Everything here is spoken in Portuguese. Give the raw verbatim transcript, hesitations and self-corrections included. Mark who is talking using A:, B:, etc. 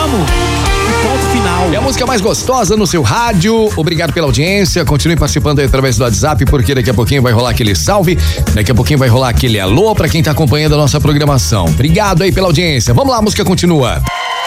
A: amo. Ponto final.
B: É a música mais gostosa no seu rádio. Obrigado pela audiência. Continue participando aí através do WhatsApp, porque daqui a pouquinho vai rolar aquele salve. Daqui a pouquinho vai rolar aquele alô pra quem tá acompanhando a nossa programação. Obrigado aí pela audiência. Vamos lá, a música continua.